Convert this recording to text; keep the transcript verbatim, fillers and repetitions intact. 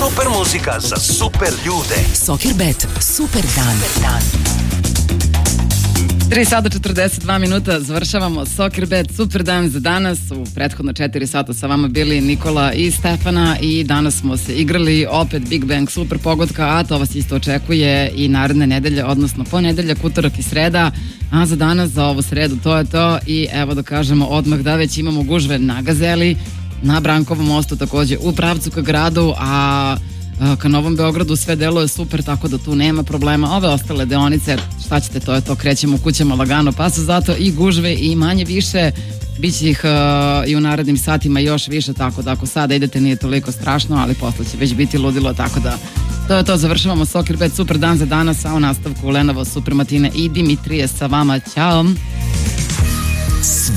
Super muzika za super ljude. Soccerbet, super dan. tri sata četrdeset dva minuta, završavamo Soccerbet, super dan za danas. U prethodno četiri sata sa vama bili Nikola i Stefana i danas smo se igrali opet Big Bang super pogotka, a to vas isto očekuje i naredne nedelje, odnosno ponedeljak, utorak i sreda. A za danas, za ovu sredu, to je to i evo da kažemo odmah da već imamo gužve na Gazeli, na Brankovom mostu takođe u pravcu ka gradu, a ka Novom Beogradu sve deluje super, tako da tu nema problema. Ove ostale deonice, šta ćete, to je to, krećemo u kućama lagano, pa su zato i gužve i manje više, bit će ih uh, i u narednim satima još više, tako da ako sada idete nije toliko strašno, ali posle će već biti ludilo, tako da to je to, završavamo Soccerbet, super dan za danas, a u nastavku Lenovo, Super Matine i Dimitrije sa vama, ćao!